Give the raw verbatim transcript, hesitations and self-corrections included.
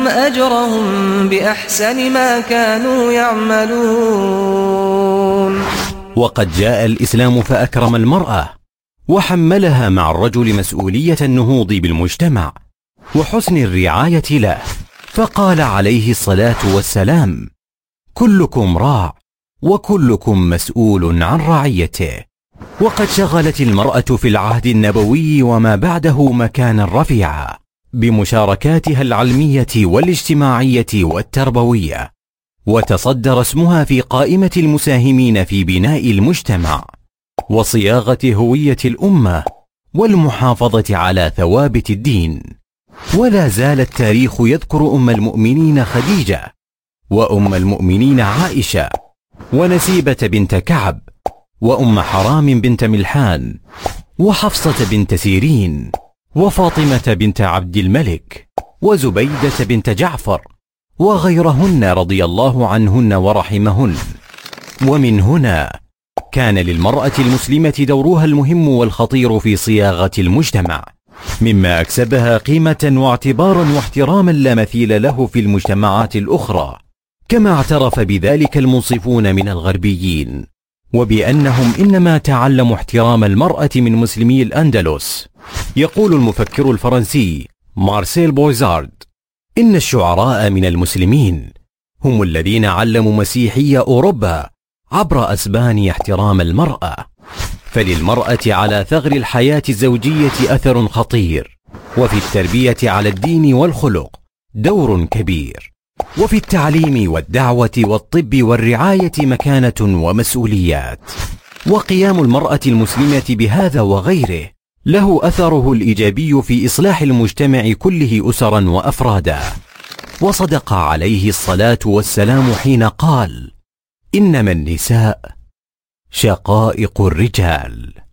أجرهم بأحسن ما كانوا يعملون. وقد جاء الإسلام فأكرم المرأة وحملها مع الرجل مسؤولية النهوض بالمجتمع وحسن الرعاية له، فقال عليه الصلاة والسلام: كلكم راع وكلكم مسؤول عن رعيته. وقد شغلت المرأة في العهد النبوي وما بعده مكانا رفيعا بمشاركاتها العلمية والاجتماعية والتربوية، وتصدر اسمها في قائمة المساهمين في بناء المجتمع وصياغة هوية الأمة والمحافظة على ثوابت الدين. ولا زال التاريخ يذكر أم المؤمنين خديجة، وأم المؤمنين عائشة، ونسيبة بنت كعب، وأم حرام بنت ملحان، وحفصة بنت سيرين، وفاطمة بنت عبد الملك، وزبيدة بنت جعفر، وغيرهن رضي الله عنهن ورحمهن. ومن هنا كان للمرأة المسلمة دورها المهم والخطير في صياغة المجتمع، مما أكسبها قيمة واعتبارا واحتراما لا مثيل له في المجتمعات الأخرى، كما اعترف بذلك المنصفون من الغربيين، وبأنهم إنما تعلموا احترام المرأة من مسلمي الأندلس. يقول المفكر الفرنسي مارسيل بويزارد: إن الشعراء من المسلمين هم الذين علموا مسيحي أوروبا عبر أسبانيا احترام المرأة. فللمرأة على ثغر الحياة الزوجية أثر خطير، وفي التربية على الدين والخلق دور كبير، وفي التعليم والدعوة والطب والرعاية مكانة ومسؤوليات. وقيام المرأة المسلمة بهذا وغيره له أثره الإيجابي في إصلاح المجتمع كله أسرا وأفرادا. وصدق عليه الصلاة والسلام حين قال: إنما النساء شقائق الرجال.